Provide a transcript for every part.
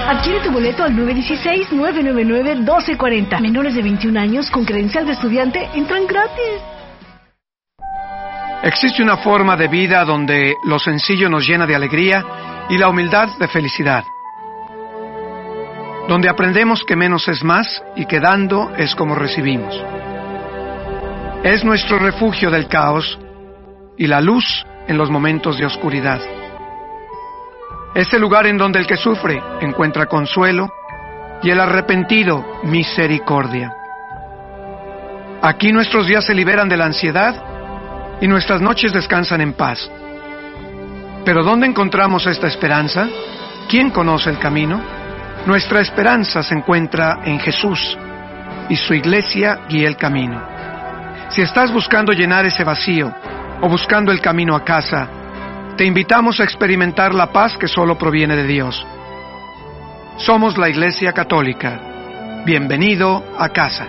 Adquiere tu boleto al 916-999-1240. Menores de 21 años con credencial de estudiante entran gratis. Existe una forma de vida donde lo sencillo nos llena de alegría y la humildad de felicidad. Donde aprendemos que menos es más y que dando es como recibimos. Es nuestro refugio del caos y la luz en los momentos de oscuridad. Es el lugar en donde el que sufre encuentra consuelo y el arrepentido misericordia. Aquí nuestros días se liberan de la ansiedad y nuestras noches descansan en paz. ¿Pero dónde encontramos esta esperanza? ¿Quién conoce el camino? Nuestra esperanza se encuentra en Jesús y su iglesia guía el camino. Si estás buscando llenar ese vacío o buscando el camino a casa, te invitamos a experimentar la paz que solo proviene de Dios. Somos la Iglesia Católica. Bienvenido a casa.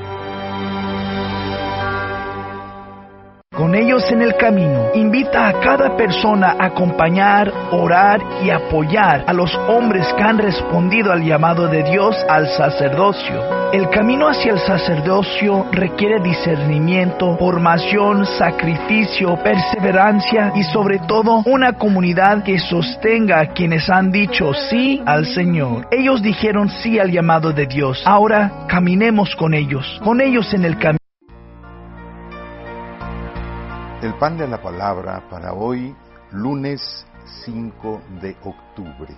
Con ellos en el camino, invita a cada persona a acompañar, orar y apoyar a los hombres que han respondido al llamado de Dios al sacerdocio. El camino hacia el sacerdocio requiere discernimiento, formación, sacrificio, perseverancia y sobre todo una comunidad que sostenga a quienes han dicho sí al Señor. Ellos dijeron sí al llamado de Dios. Ahora caminemos con ellos en el camino. El pan de la palabra para hoy, lunes 5 de octubre.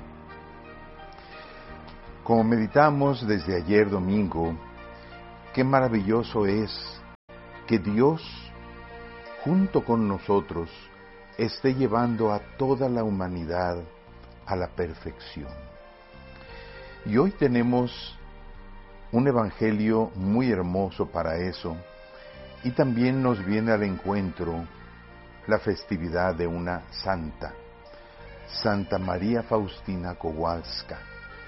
Como meditamos desde ayer domingo, qué maravilloso es que Dios, junto con nosotros, esté llevando a toda la humanidad a la perfección. Y hoy tenemos un evangelio muy hermoso para eso. Y también nos viene al encuentro la festividad de una santa, Santa María Faustina Kowalska,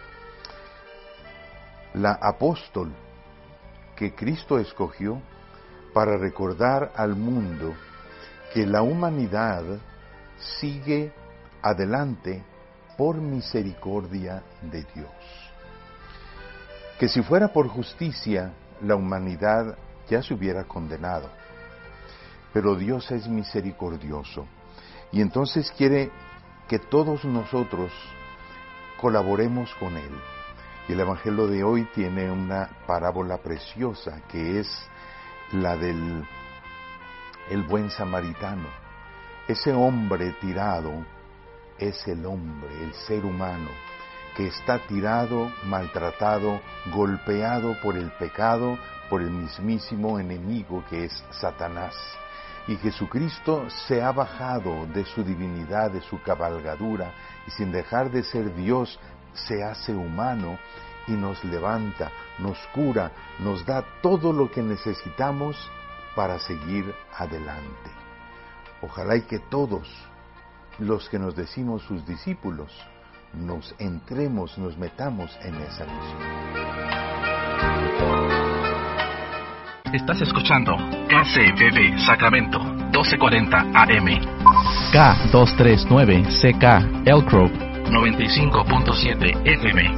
la apóstol que Cristo escogió para recordar al mundo que la humanidad sigue adelante por misericordia de Dios. Que si fuera por justicia, la humanidad ya se hubiera condenado. Pero Dios es misericordioso y entonces quiere que todos nosotros colaboremos con Él. Y el Evangelio de hoy tiene una parábola preciosa que es la del el buen samaritano. Ese hombre tirado es el hombre, el ser humano, que está tirado, maltratado, golpeado por el pecado, por el mismísimo enemigo que es Satanás. Y Jesucristo se ha bajado de su divinidad, de su cabalgadura, y sin dejar de ser Dios, se hace humano y nos levanta, nos cura, nos da todo lo que necesitamos para seguir adelante. Ojalá y que todos los que nos decimos sus discípulos, nos entremos, nos metamos en esa misión. Estás escuchando KCBB Sacramento, 1240 AM. K239CK Elk Grove, 95.7 FM.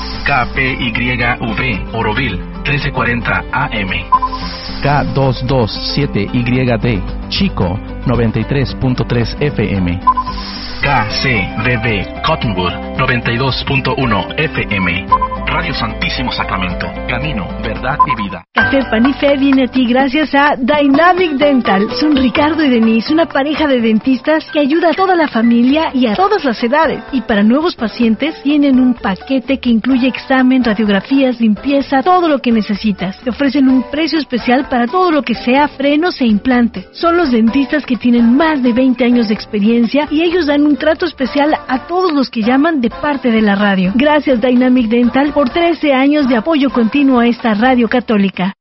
KPYV Oroville, 1340 AM. K227YD Chico, 93.3 FM. KCBB Cottonwood, 92.1 FM. Radio Santísimo Sacramento, camino, verdad y vida. Café Pan y Fe viene a ti gracias a Dynamic Dental. Son Ricardo y Denise, una pareja de dentistas que ayuda a toda la familia y a todas las edades. Y para nuevos pacientes tienen un paquete que incluye examen, radiografías, limpieza, todo lo que necesitas. Te ofrecen un precio especial para todo lo que sea frenos e implantes. Son los dentistas que tienen más de 20 años de experiencia y ellos dan un trato especial a todos los que llaman de parte de la radio. Gracias Dynamic Dental por 13 años de apoyo continuo a esta radio católica.